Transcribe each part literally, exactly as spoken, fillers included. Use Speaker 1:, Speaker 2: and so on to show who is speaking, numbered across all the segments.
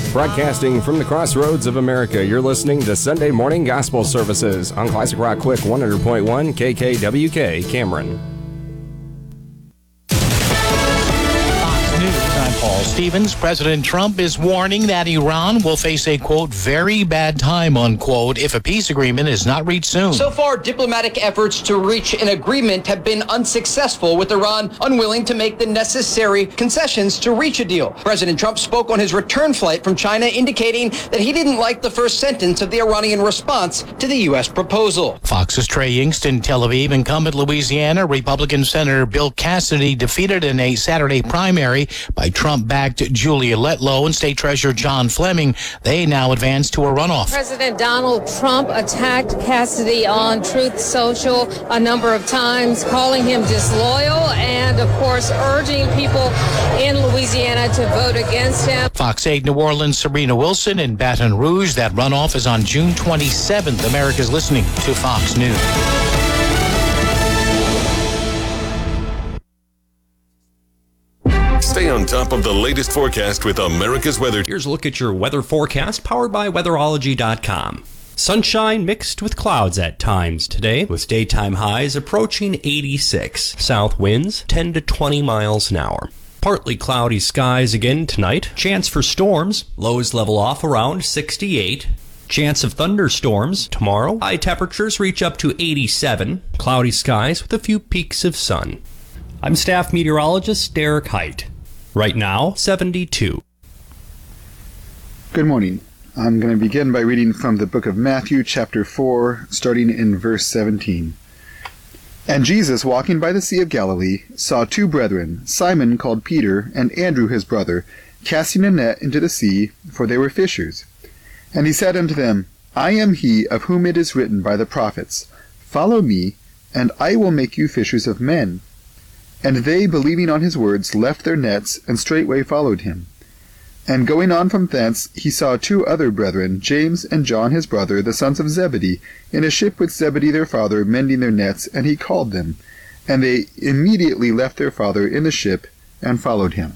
Speaker 1: Broadcasting from the crossroads of America, you're listening to Sunday Morning Gospel Services on Classic Rock Quick one hundred point one K K W K, Cameron.
Speaker 2: Paul Stevens. President Trump is warning that Iran will face a, quote, very bad time, unquote, if a peace agreement is not reached soon.
Speaker 3: So far, diplomatic efforts to reach an agreement have been unsuccessful, with Iran unwilling to make the necessary concessions to reach a deal. President Trump spoke on his return flight from China, indicating that he didn't like the first sentence of the Iranian response to the U S proposal.
Speaker 2: Fox's Trey Yingst in Tel Aviv. Incumbent Louisiana Republican Senator Bill Cassidy defeated in a Saturday primary by Trump-backed Julia Letlow and State Treasurer John Fleming. They now advance to a runoff.
Speaker 4: President Donald Trump attacked Cassidy on Truth Social a number of times, calling him disloyal and, of course, urging people in Louisiana to vote against him.
Speaker 2: Fox eight New Orleans' Serena Wilson in Baton Rouge. That runoff is on June twenty-seventh. America's listening to Fox News.
Speaker 5: Stay on top of the latest forecast with America's Weather.
Speaker 6: Here's a look at your weather forecast powered by weatherology dot com. Sunshine mixed with clouds at times today, with daytime highs approaching eighty-six. South winds ten to twenty miles an hour. Partly cloudy skies again tonight. Chance for storms. Lows level off around sixty-eight. Chance of thunderstorms tomorrow. High temperatures reach up to eighty-seven. Cloudy skies with a few peaks of sun. I'm staff meteorologist Derek Height. Right now, seventy-two.
Speaker 7: Good morning. I'm going to begin by reading from the book of Matthew, chapter four, starting in verse seventeen. And Jesus, walking by the Sea of Galilee, saw two brethren, Simon called Peter, and Andrew his brother, casting a net into the sea, for they were fishers. And he said unto them, I am he of whom it is written by the prophets, Follow me, and I will make you fishers of men. And they, believing on his words, left their nets, and straightway followed him. And going on from thence, he saw two other brethren, James and John his brother, the sons of Zebedee, in a ship with Zebedee their father, mending their nets, and he called them. And they immediately left their father in the ship, and followed him.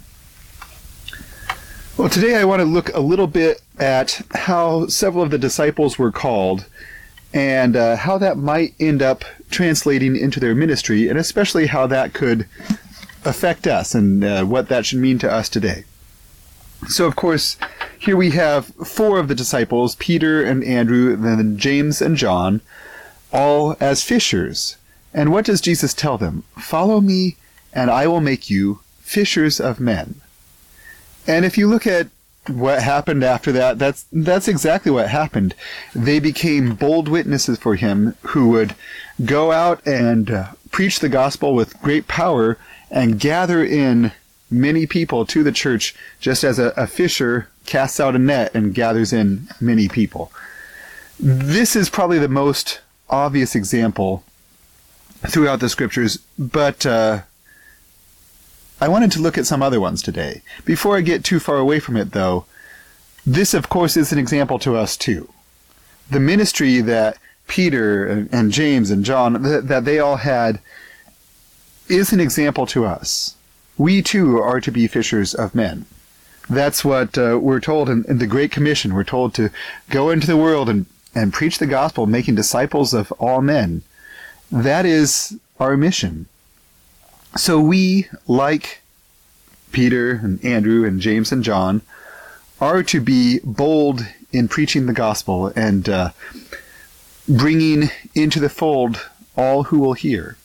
Speaker 7: Well, today I want to look a little bit at how several of the disciples were called, and uh, how that might end up translating into their ministry, and especially how that could affect us, and uh, what that should mean to us today. So, of course, here we have four of the disciples, Peter and Andrew, then James and John, all as fishers. And what does Jesus tell them? Follow me, and I will make you fishers of men. And if you look at what happened after that, that's that's exactly what happened. They became bold witnesses for him, who would go out and uh, preach the gospel with great power and gather in many people to the church, just as a, a fisher casts out a net and gathers in many people. This is probably the most obvious example throughout the scriptures, but uh, I wanted to look at some other ones today. Before I get too far away from it, though, this, of course, is an example to us, too. The ministry that Peter and James and John, that, that they all had, is an example to us. We, too, are to be fishers of men. That's what uh, we're told in, in the Great Commission. We're told to go into the world and, and preach the gospel, making disciples of all men. That is our mission. So we, like Peter and Andrew and James and John, are to be bold in preaching the gospel and uh, bringing into the fold all who will hear.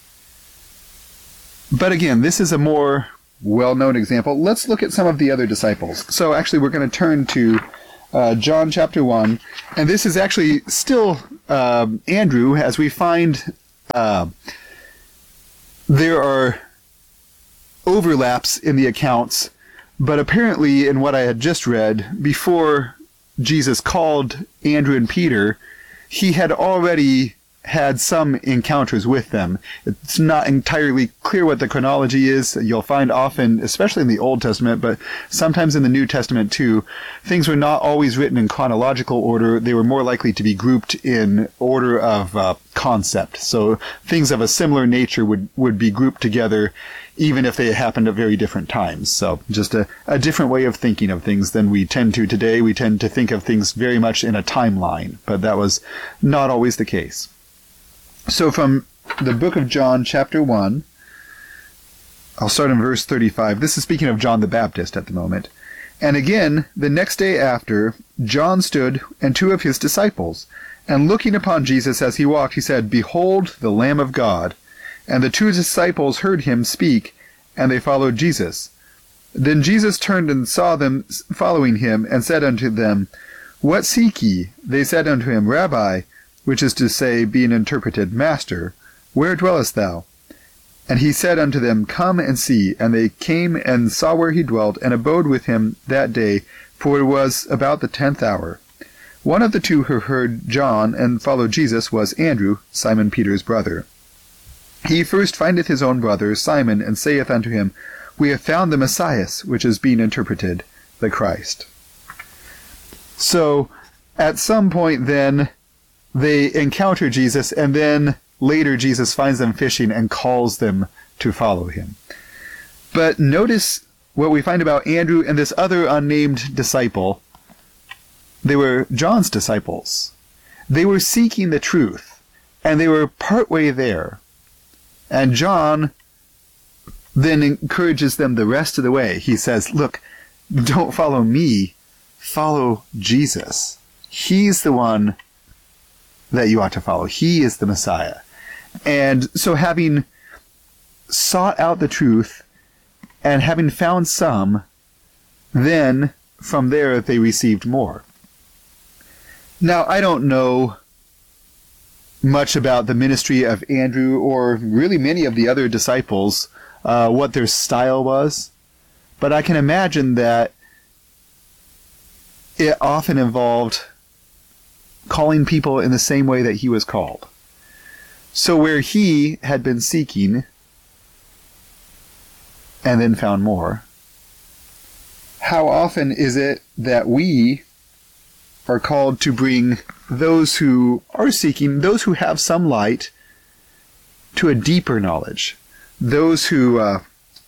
Speaker 7: But again, this is a more well-known example. Let's look at some of the other disciples. So actually we're going to turn to uh, John chapter one, and this is actually still uh, Andrew, as we find uh, there are overlaps in the accounts, but apparently in what I had just read, before Jesus called Andrew and Peter, he had already had some encounters with them. It's not entirely clear what the chronology is. You'll find often, especially in the Old Testament, but sometimes in the New Testament too, things were not always written in chronological order. They were more likely to be grouped in order of uh, concept. So things of a similar nature would, would be grouped together, even if they happened at very different times. So just a, a different way of thinking of things than we tend to today. We tend to think of things very much in a timeline, but that was not always the case. So from the book of John, chapter one, I'll start in verse thirty-five. This is speaking of John the Baptist at the moment. And again, the next day after, John stood and two of his disciples, and looking upon Jesus as he walked, he said, Behold the Lamb of God. And the two disciples heard him speak, and they followed Jesus. Then Jesus turned and saw them following him, and said unto them, What seek ye? They said unto him, Rabbi, which is to say, being interpreted, Master, where dwellest thou? And he said unto them, Come and see. And they came and saw where he dwelt, and abode with him that day, for it was about the tenth hour. One of the two who heard John and followed Jesus was Andrew, Simon Peter's brother. He first findeth his own brother Simon, and saith unto him, We have found the Messiah, which is being interpreted, the Christ. So, at some point then, they encounter Jesus, and then later Jesus finds them fishing and calls them to follow him. But notice what we find about Andrew and this other unnamed disciple. They were John's disciples. They were seeking the truth, and they were partway there. And John then encourages them the rest of the way. He says, look, don't follow me, follow Jesus. He's the one that you ought to follow. He is the Messiah. And so having sought out the truth and having found some, then from there they received more. Now, I don't know much about the ministry of Andrew or really many of the other disciples, uh, what their style was, but I can imagine that it often involved calling people in the same way that he was called. So where he had been seeking and then found more, how often is it that we are called to bring those who are seeking, those who have some light, to a deeper knowledge, those who uh,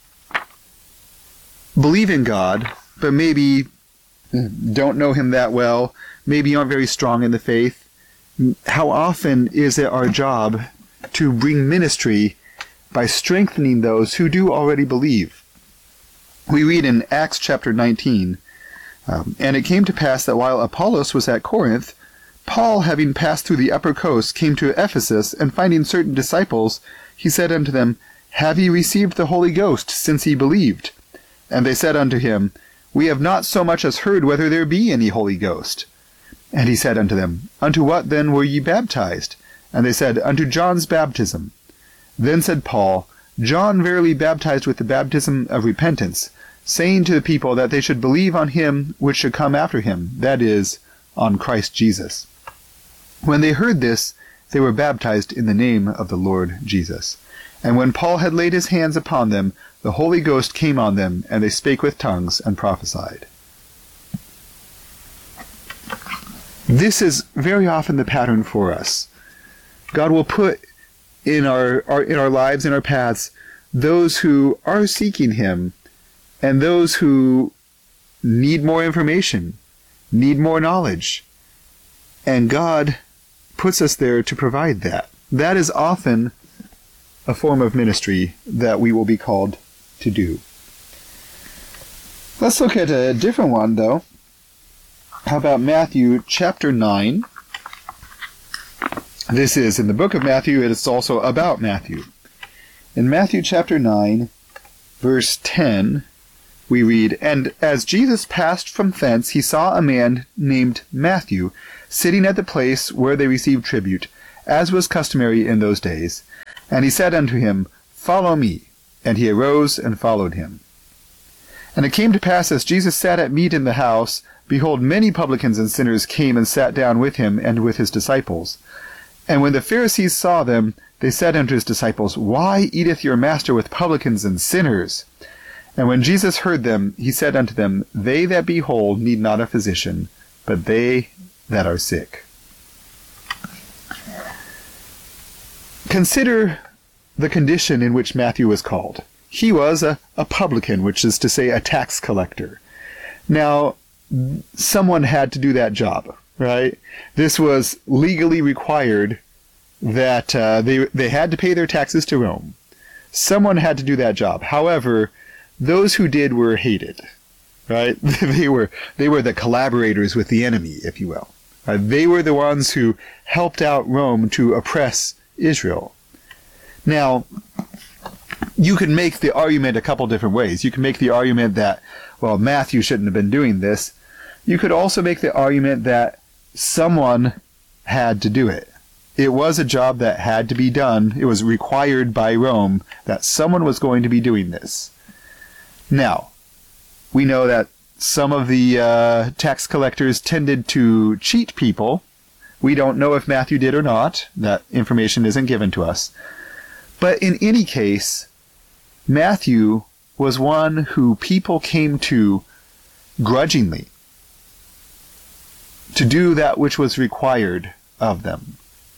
Speaker 7: believe in God, but maybe don't know him that well, maybe aren't very strong in the faith? How often is it our job to bring ministry by strengthening those who do already believe? We read in Acts chapter nineteen, um, And it came to pass that while Apollos was at Corinth, Paul, having passed through the upper coast, came to Ephesus, and finding certain disciples, he said unto them, Have ye received the Holy Ghost, since ye believed? And they said unto him, We have not so much as heard whether there be any Holy Ghost. And he said unto them, Unto what then were ye baptized? And they said, Unto John's baptism. Then said Paul, John verily baptized with the baptism of repentance, saying to the people that they should believe on him which should come after him, that is, on Christ Jesus. When they heard this, they were baptized in the name of the Lord Jesus. And when Paul had laid his hands upon them, the Holy Ghost came on them, and they spake with tongues and prophesied. This is very often the pattern for us. God will put in our, our in our lives, in our paths, those who are seeking him, and those who need more information, need more knowledge. And God puts us there to provide that. That is often a form of ministry that we will be called to do. Let's look at a different one, though. How about Matthew chapter nine? This is in the book of Matthew. It is also about Matthew. In Matthew chapter nine, verse ten, we read, And as Jesus passed from thence, he saw a man named Matthew sitting at the place where they received tribute, as was customary in those days. And he said unto him, Follow me. And he arose and followed him. And it came to pass, as Jesus sat at meat in the house, behold, many publicans and sinners came and sat down with him and with his disciples. And when the Pharisees saw them, they said unto his disciples, Why eateth your master with publicans and sinners? And when Jesus heard them, he said unto them, They that be whole need not a physician, but they that are sick. consider the condition in which Matthew was called. He was a, a publican, which is to say a tax collector. Now, someone had to do that job, right? This was legally required that uh, they they had to pay their taxes to Rome. Someone had to do that job. However, those who did were hated, right? they were they were the collaborators with the enemy, if you will. Uh, they were the ones who helped out Rome to oppress Israel. Now, you can make the argument a couple different ways. You can make the argument that, well, Matthew shouldn't have been doing this. You could also make the argument that someone had to do it. It was a job that had to be done. It was required by Rome that someone was going to be doing this. Now, we know that some of the uh, tax collectors tended to cheat people. We don't know if Matthew did or not. That information isn't given to us. But in any case, Matthew was one who people came to grudgingly to do that which was required of them.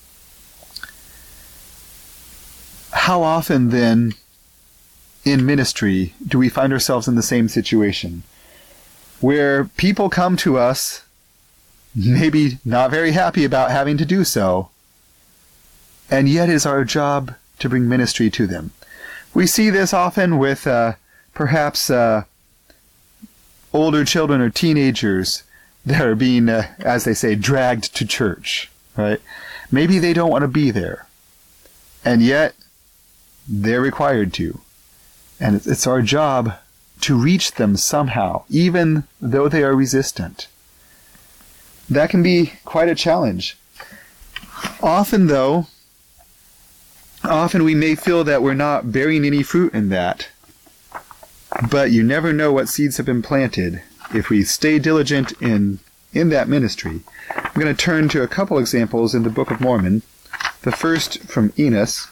Speaker 7: How often then in ministry do we find ourselves in the same situation where people come to us maybe not very happy about having to do so, and yet it's our job to bring ministry to them? We see this often with uh, perhaps uh, older children or teenagers that are being, uh, as they say, dragged to church, right? Maybe they don't want to be there, and yet they're required to. And it's our job to reach them somehow, even though they are resistant. That can be quite a challenge. Often, though, often we may feel that we're not bearing any fruit in that, but you never know what seeds have been planted if we stay diligent in, in that ministry. I'm going to turn to a couple examples in the Book of Mormon. The first from Enos.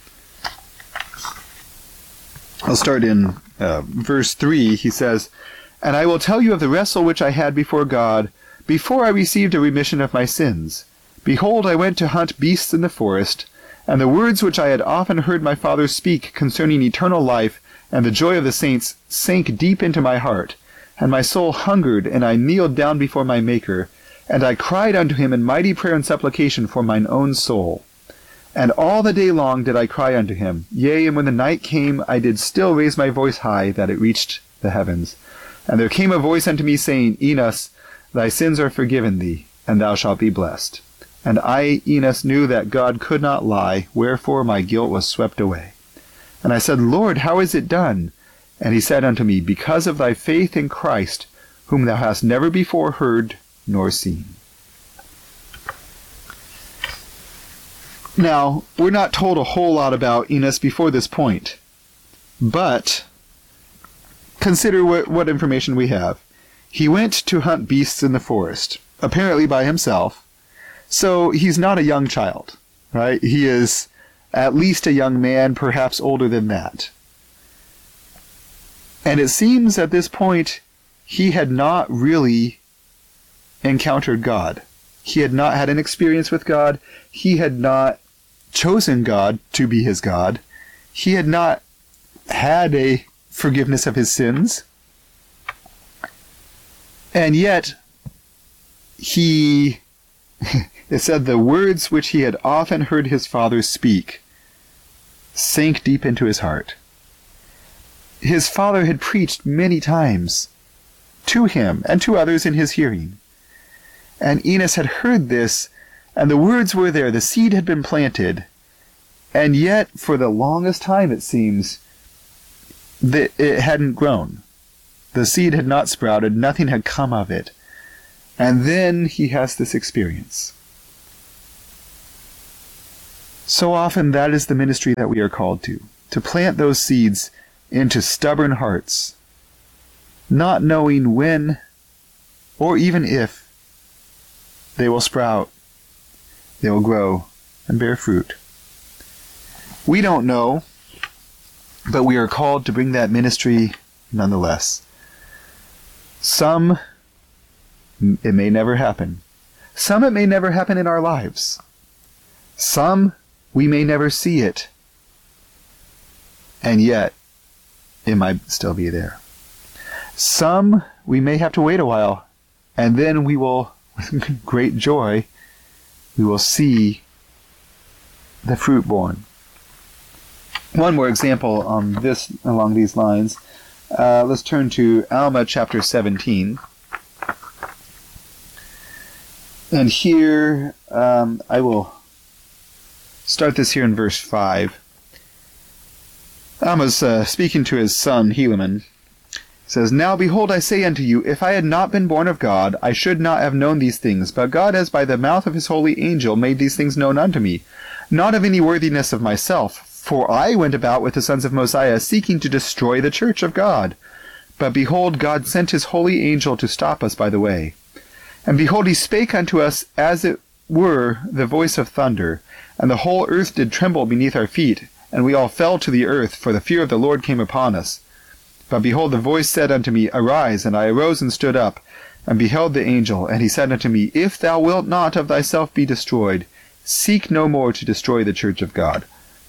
Speaker 7: I'll start in uh, verse three. He says, "And I will tell you of the wrestle which I had before God, before I received a remission of my sins. Behold, I went to hunt beasts in the forest, and the words which I had often heard my father speak concerning eternal life and the joy of the saints sank deep into my heart. And my soul hungered, and I kneeled down before my Maker, and I cried unto him in mighty prayer and supplication for mine own soul. And all the day long did I cry unto him. Yea, and when the night came, I did still raise my voice high, that it reached the heavens. And there came a voice unto me, saying, Enos, thy sins are forgiven thee, and thou shalt be blessed. And I, Enos, knew that God could not lie, wherefore my guilt was swept away. And I said, Lord, how is it done? And he said unto me, Because of thy faith in Christ, whom thou hast never before heard nor seen. Now, we're not told a whole lot about Enos before this point, but consider what, what information we have. He went to hunt beasts in the forest, apparently by himself, so he's not a young child, right? He is at least a young man, perhaps older than that. And it seems at this point he had not really encountered God. He had not had an experience with God. He had not chosen God to be his God. He had not had a forgiveness of his sins. And yet, he, it said, the words which he had often heard his father speak sank deep into his heart. His father had preached many times to him and to others in his hearing. And Enos had heard this, and the words were there, the seed had been planted, and yet, for the longest time, it seems, that it hadn't grown. The seed had not sprouted, nothing had come of it. And then he has this experience. So often that is the ministry that we are called to, to plant those seeds into stubborn hearts, not knowing when or even if they will sprout, they will grow and bear fruit. We don't know, but we are called to bring that ministry nonetheless. Some, it may never happen. Some, it may never happen in our lives. Some, We may never see it, and yet it might still be there. Some we may have to wait a while, and then we will, with great joy, we will see the fruit born. One more example on this, along these lines. Uh, let's turn to Alma chapter seventeen. And here, um, I will start this here in verse five. Alma's uh, speaking to his son, Helaman. He says, Now behold, I say unto you, if I had not been born of God, I should not have known these things. But God has by the mouth of his holy angel made these things known unto me, not of any worthiness of myself. For I went about with the sons of Mosiah, seeking to destroy the church of God. But behold, God sent his holy angel to stop us by the way. And behold, he spake unto us as it were the voice of thunder, and the whole earth did tremble beneath our feet, and we all fell to the earth, for the fear of the Lord came upon us. But behold, the voice said unto me, Arise. And I arose and stood up, and beheld the angel. And he said unto me, If thou wilt not of thyself be destroyed, seek no more to destroy the church of God.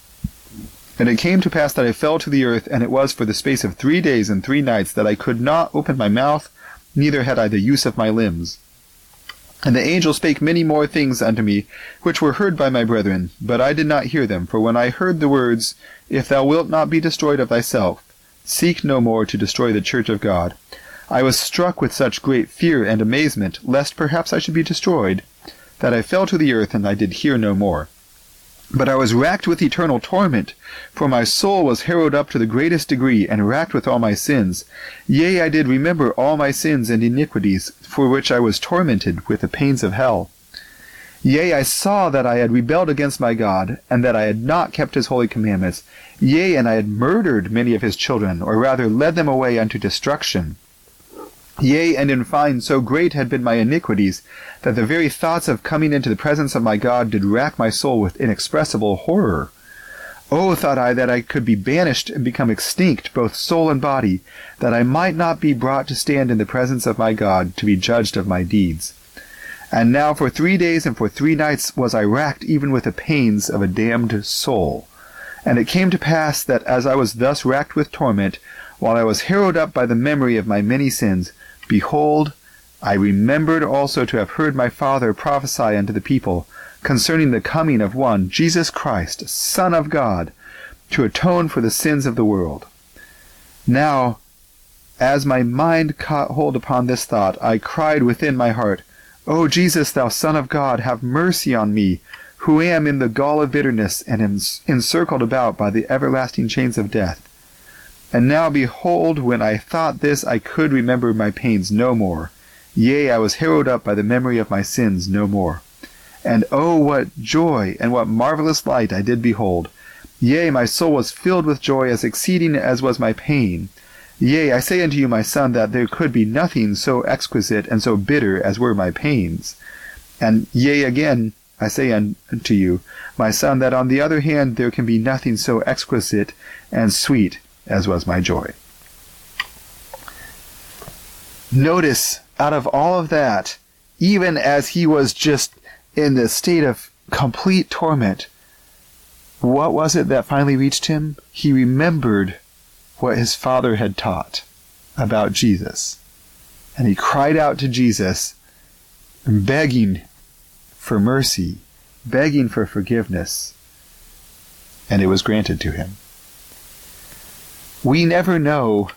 Speaker 7: And it came to pass that I fell to the earth, and it was for the space of three days and three nights that I could not open my mouth, neither had I the use of my limbs. And the angel spake many more things unto me, which were heard by my brethren, but I did not hear them. For when I heard the words, If thou wilt not be destroyed of thyself, seek no more to destroy the church of God, I was struck with such great fear and amazement, lest perhaps I should be destroyed, that I fell to the earth, and I did hear no more. But I was racked with eternal torment, for my soul was harrowed up to the greatest degree, and racked with all my sins. Yea, I did remember all my sins and iniquities, for which I was tormented with the pains of hell. Yea, I saw that I had rebelled against my God, and that I had not kept his holy commandments. Yea, and I had murdered many of his children, or rather led them away unto destruction. Yea, and in fine, so great had been my iniquities, that the very thoughts of coming into the presence of my God did rack my soul with inexpressible horror. Oh, thought I, that I could be banished and become extinct, both soul and body, that I might not be brought to stand in the presence of my God, to be judged of my deeds. And now for three days and for three nights was I racked even with the pains of a damned soul. And it came to pass that as I was thus racked with torment, while I was harrowed up by the memory of my many sins, behold, I remembered also to have heard my father prophesy unto the people concerning the coming of one, Jesus Christ, Son of God, to atone for the sins of the world. Now, as my mind caught hold upon this thought, I cried within my heart, O Jesus, thou Son of God, have mercy on me, who am in the gall of bitterness, and am encircled about by the everlasting chains of death. And now, behold, when I thought this, I could remember my pains no more. Yea, I was harrowed up by the memory of my sins no more. And oh, what joy and what marvelous light I did behold! Yea, my soul was filled with joy as exceeding as was my pain. Yea, I say unto you, my son, that there could be nothing so exquisite and so bitter as were my pains. And yea, again, I say unto you, my son, that on the other hand there can be nothing so exquisite and sweet as was my joy. Notice, out of all of that, even as he was just in this state of complete torment, what was it that finally reached him? He remembered what his father had taught about Jesus. And he cried out to Jesus, begging for mercy, begging for forgiveness, and it was granted to him. We never know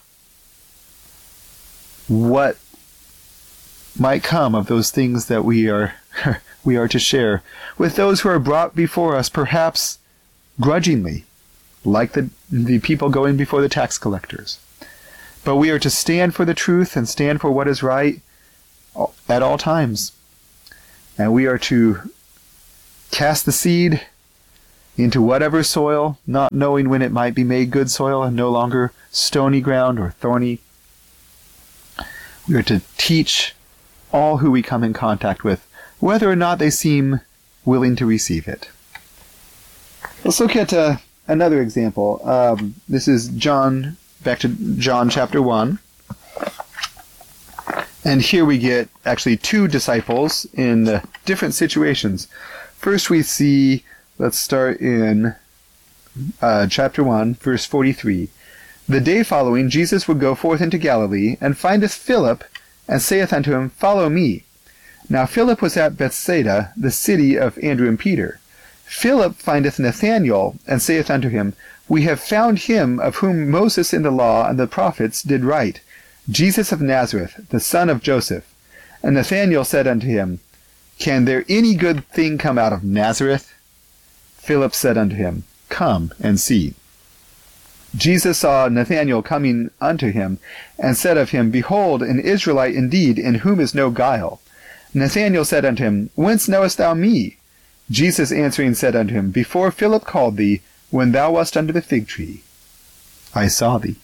Speaker 7: what might come of those things that we are we are to share with those who are brought before us, perhaps grudgingly, like the, the people going before the tax collectors. But we are to stand for the truth and stand for what is right at all times. And we are to cast the seed into whatever soil, not knowing when it might be made good soil and no longer stony ground or thorny. We are to teach all who we come in contact with, whether or not they seem willing to receive it. Let's look at uh, another example. Um, this is John, back to John chapter one. And here we get actually two disciples in uh, different situations. First we see Let's start in uh, chapter one, verse forty-three. The day following, Jesus would go forth into Galilee, and findeth Philip, and saith unto him, Follow me. Now Philip was at Bethsaida, the city of Andrew and Peter. Philip findeth Nathanael, and saith unto him, We have found him of whom Moses in the law and the prophets did write, Jesus of Nazareth, the son of Joseph. And Nathanael said unto him, Can there any good thing come out of Nazareth? Philip said unto him, Come and see. Jesus saw Nathanael coming unto him, and said of him, Behold, an Israelite indeed, in whom is no guile. Nathanael said unto him, Whence knowest thou me? Jesus answering said unto him, Before Philip called thee, when thou wast under the fig tree, I saw thee.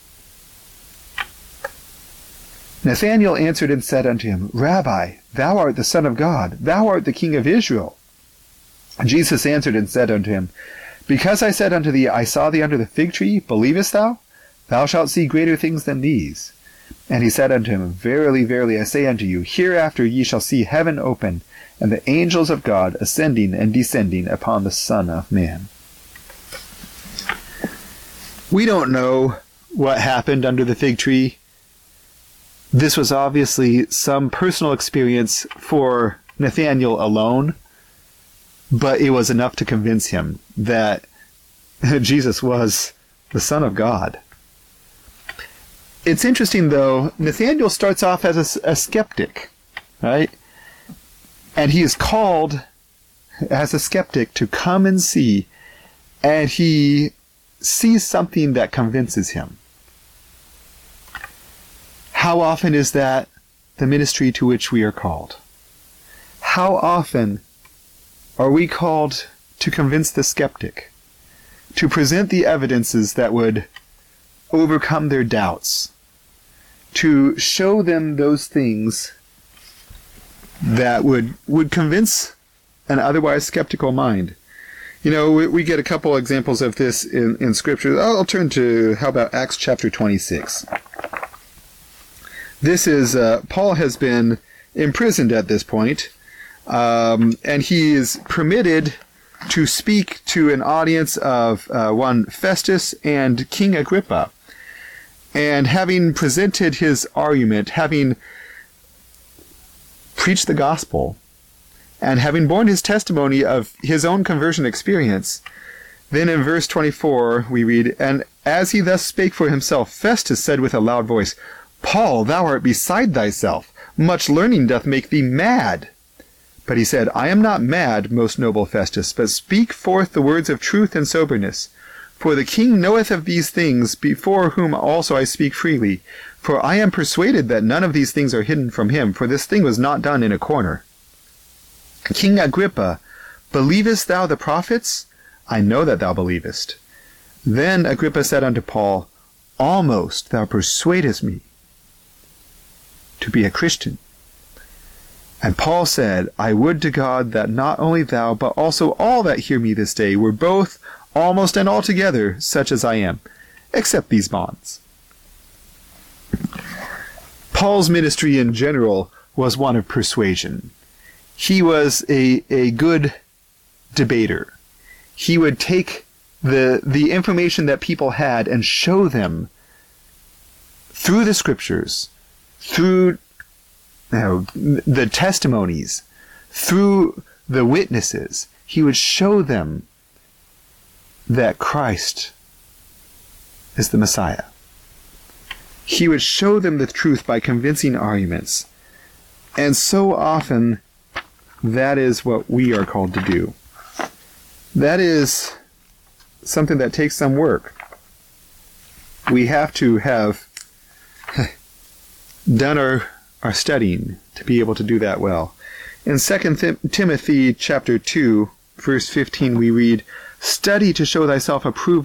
Speaker 7: Nathanael answered and said unto him, Rabbi, thou art the Son of God, thou art the King of Israel. Jesus answered and said unto him, Because I said unto thee, I saw thee under the fig tree, believest thou? Thou shalt see greater things than these. And he said unto him, Verily, verily, I say unto you, hereafter ye shall see heaven open, and the angels of God ascending and descending upon the Son of Man. We don't know what happened under the fig tree. This was obviously some personal experience for Nathanael alone, but it was enough to convince him that Jesus was the Son of God. It's interesting, though, Nathanael starts off as a, a skeptic, right? And he is called as a skeptic to come and see, and he sees something that convinces him. How often is that the ministry to which we are called? How often are we called to convince the skeptic, to present the evidences that would overcome their doubts, to show them those things that would, would convince an otherwise skeptical mind? You know, we, we get a couple examples of this in, in Scripture. I'll, I'll turn to, how about Acts chapter twenty-six? This is, uh, Paul has been imprisoned at this point, um, and he is permitted to speak to an audience of uh, one Festus and King Agrippa. And having presented his argument, having preached the gospel, and having borne his testimony of his own conversion experience, then in verse twenty-four we read, And as he thus spake for himself, Festus said with a loud voice, Paul, thou art beside thyself. Much learning doth make thee mad. But he said, I am not mad, most noble Festus, but speak forth the words of truth and soberness. For the king knoweth of these things, before whom also I speak freely. For I am persuaded that none of these things are hidden from him, for this thing was not done in a corner. King Agrippa, believest thou the prophets? I know that thou believest. Then Agrippa said unto Paul, Almost thou persuadest me to be a Christian. And Paul said, I would to God that not only thou, but also all that hear me this day were both almost and altogether such as I am, except these bonds. Paul's ministry in general was one of persuasion. He was a, a good debater. He would take the, the information that people had and show them through the scriptures, through you know, the testimonies, through the witnesses. He would show them that Christ is the Messiah. He would show them the truth by convincing arguments. And so often, that is what we are called to do. That is something that takes some work. We have to have done our, our studying to be able to do that well. In Second Timothy chapter two, verse fifteen, we read, Study to show thyself approved